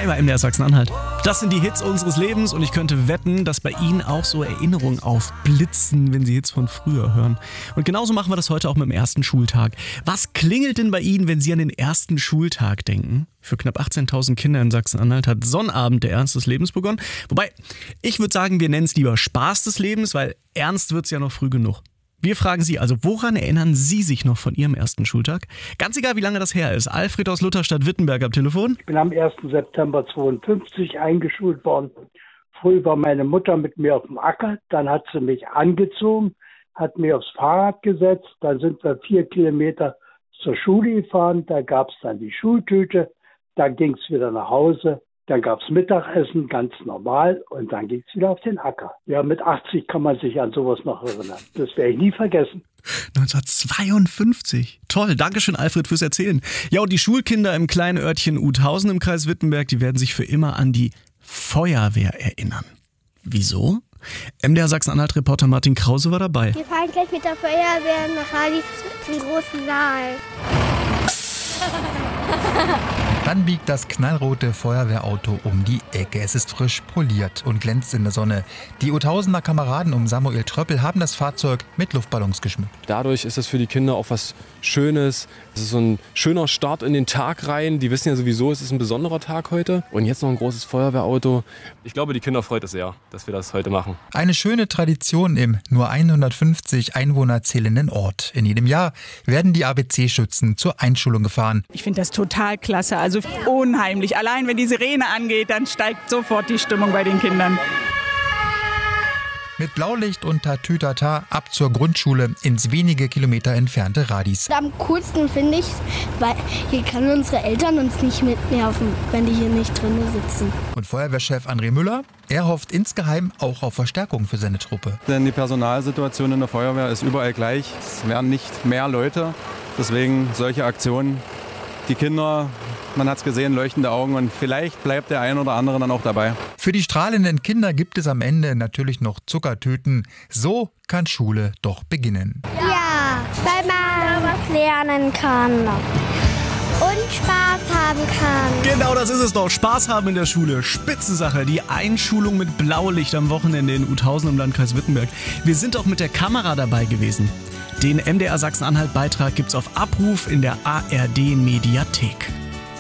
Hi bei MDR Sachsen-Anhalt. Das sind die Hits unseres Lebens und ich könnte wetten, dass bei Ihnen auch so Erinnerungen aufblitzen, wenn Sie Hits von früher hören. Und genauso machen wir das heute auch mit dem ersten Schultag. Was klingelt denn bei Ihnen, wenn Sie an den ersten Schultag denken? Für knapp 18.000 Kinder in Sachsen-Anhalt hat Sonnabend der Ernst des Lebens begonnen. Wobei, ich würde sagen, wir nennen es lieber Spaß des Lebens, weil ernst wird es ja noch früh genug. Wir fragen Sie also, woran erinnern Sie sich noch von Ihrem ersten Schultag? Ganz egal, wie lange das her ist. Alfred aus Lutherstadt-Wittenberg am Telefon. Ich bin am 1. September 52 eingeschult worden. Früh war meine Mutter mit mir auf dem Acker. Dann hat sie mich angezogen, hat mir aufs Fahrrad gesetzt. Dann sind wir 4 Kilometer zur Schule gefahren. Da gab es dann die Schultüte. Dann ging es wieder nach Hause. Dann gab es Mittagessen, ganz normal, und dann ging es wieder auf den Acker. Ja, mit 80 kann man sich an sowas noch erinnern. Das werde ich nie vergessen. 1952. Toll, Dankeschön Alfred fürs Erzählen. Ja, und die Schulkinder im kleinen Örtchen Uthausen im Kreis Wittenberg, die werden sich für immer an die Feuerwehr erinnern. Wieso? MDR Sachsen-Anhalt-Reporter Martin Krause war dabei. Wir fahren gleich mit der Feuerwehr nach Radis zum großen Saal. Dann biegt das knallrote Feuerwehrauto um die Ecke. Es ist frisch poliert und glänzt in der Sonne. Die Uthausener Kameraden um Samuel Tröppel haben das Fahrzeug mit Luftballons geschmückt. Dadurch ist es für die Kinder auch was Schönes. Es ist so ein schöner Start in den Tag rein. Die wissen ja sowieso, es ist ein besonderer Tag heute. Und jetzt noch ein großes Feuerwehrauto. Ich glaube, die Kinder freut es sehr, dass wir das heute machen. Eine schöne Tradition im nur 150 Einwohner zählenden Ort. In jedem Jahr werden die ABC-Schützen zur Einschulung gefahren. Ich finde das total klasse, also unheimlich. Allein wenn die Sirene angeht, dann steigt sofort die Stimmung bei den Kindern. Mit Blaulicht und Tatütata ab zur Grundschule ins wenige Kilometer entfernte Radis. Am coolsten finde ich, weil hier können unsere Eltern uns nicht mit nerven, wenn die hier nicht drin sitzen. Und Feuerwehrchef André Müller, er hofft insgeheim auch auf Verstärkung für seine Truppe. Denn die Personalsituation in der Feuerwehr ist überall gleich. Es werden nicht mehr Leute. Deswegen solche Aktionen. Die Kinder, man hat es gesehen, leuchtende Augen, und vielleicht bleibt der ein oder andere dann auch dabei. Für die strahlenden Kinder gibt es am Ende natürlich noch Zuckertüten. So kann Schule doch beginnen. Ja, weil man was lernen kann und Spaß haben kann. Genau, das ist es doch. Spaß haben in der Schule. Spitzensache. Die Einschulung mit Blaulicht am Wochenende in Uthausen im Landkreis Wittenberg. Wir sind auch mit der Kamera dabei gewesen. Den MDR Sachsen-Anhalt-Beitrag gibt's auf Abruf in der ARD-Mediathek.